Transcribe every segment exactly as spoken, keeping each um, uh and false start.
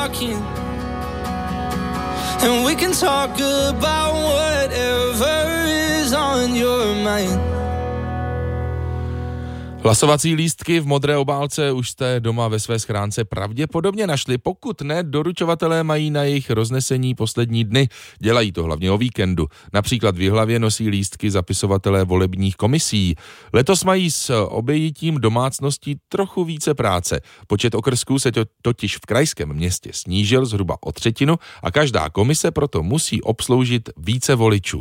talking, and we can talk about whatever is on your mind. Hlasovací lístky v modré obálce už jste doma ve své schránce pravděpodobně našli. Pokud ne, doručovatelé mají na jejich roznesení poslední dny. Dělají to hlavně o víkendu. Například v Jihlavě nosí lístky zapisovatelé volebních komisí. Letos mají s obejitím domácností trochu více práce. Počet okrsků se to, totiž v krajském městě snížil zhruba o třetinu a každá komise proto musí obsloužit více voličů.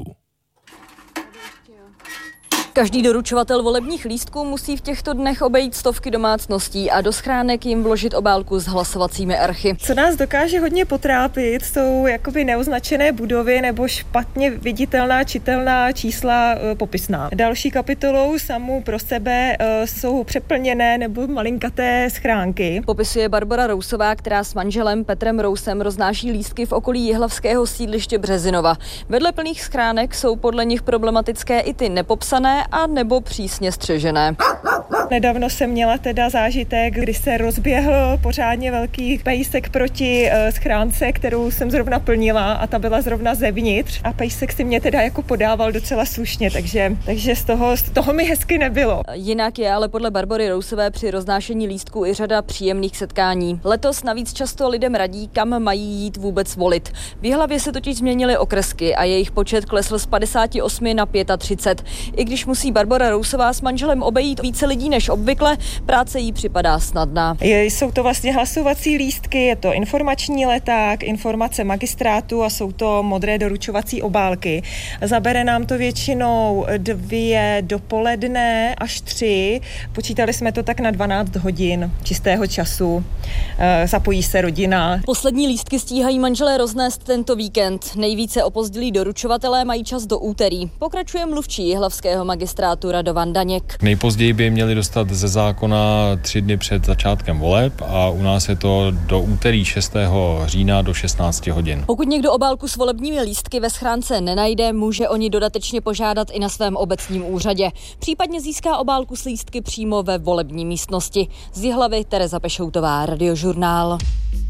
Každý doručovatel volebních lístků musí v těchto dnech obejít stovky domácností a do schránek jim vložit obálku s hlasovacími archy. Co nás dokáže hodně potrápit, jsou jakoby neoznačené budovy nebo špatně viditelná, čitelná čísla e, popisná. Další kapitolou samou pro sebe e, jsou přeplněné nebo malinkaté schránky. Popisuje Barbora Rousová, která s manželem Petrem Rousem roznáší lístky v okolí jihlavského sídliště Březinova. Vedle plných schránek jsou podle nich problematické i ty nepopsané a nebo přísně střežené. Nedávno jsem měla teda zážitek, kdy se rozběhl pořádně velký pejsek proti uh, schránce, kterou jsem zrovna plnila a ta byla zrovna zevnitř a pejsek si mě teda jako podával docela slušně, takže, takže z, toho, z toho mi hezky nebylo. Jinak je ale podle Barbory Rousové při roznášení lístků i řada příjemných setkání. Letos navíc často lidem radí, kam mají jít vůbec volit. V Jihlavě se totiž změnily okrsky a jejich počet klesl z padesáti osmi na třicet pět. I když musí Barbora Rousová s manželem obejít více lidí než obvykle, práce jí připadá snadná. Jsou to vlastně hlasovací lístky, je to informační leták, informace magistrátu a jsou to modré doručovací obálky. Zabere nám to většinou dvě dopoledne až tři. Počítali jsme to tak na dvanáct hodin čistého času. Zapojí se rodina. Poslední lístky stíhají manželé roznést tento víkend. Nejvíce opozdilí doručovatelé mají čas do úterý. Pokračuje mluvčí jihlavského magistrátu Radovan Daněk. Nejpozději by měli dostat ze zákona tři dny před začátkem voleb a u nás je to do úterý šestého října do šestnácti hodin. Pokud někdo obálku s volebními lístky ve schránce nenajde, může o ni dodatečně požádat i na svém obecním úřadě. Případně získá obálku s lístky přímo ve volební místnosti. Z Jihlavy Tereza Pešoutová, Radiožurnál.